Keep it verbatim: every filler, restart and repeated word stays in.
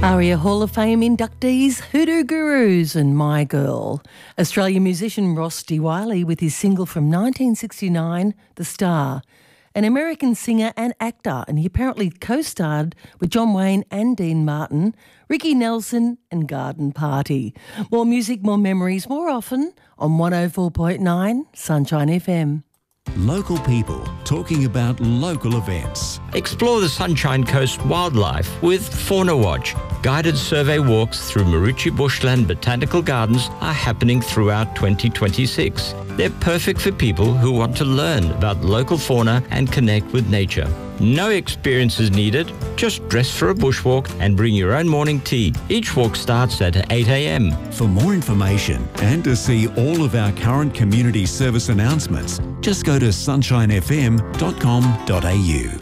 ARIA Hall of Fame inductees, Hoodoo Gurus and My Girl. Australian musician Ross D. Wiley with his single from nineteen sixty-nine, The Star. An American singer and actor, and he apparently co-starred with John Wayne and Dean Martin, Ricky Nelson and Garden Party. More music, more memories, more often on one oh four point nine Sunshine F M. Local people talking about local events. Explore the Sunshine Coast wildlife with Fauna Watch. Guided survey walks through Maroochy Bushland Botanical Gardens are happening throughout twenty twenty-six. They're perfect for people who want to learn about local fauna and connect with nature. No experience is needed. Just dress for a bushwalk and bring your own morning tea. Each walk starts at eight a m. For more information and to see all of our current community service announcements, just go to sunshine f m dot com dot a u.